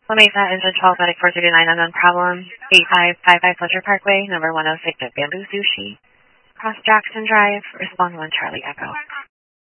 La Mesa, engine 12, medic 439, unknown problem, 8555 Fletcher Parkway, number 106 at Bamboo Sushi. Cross Jackson Drive, respond 1 Charlie Echo.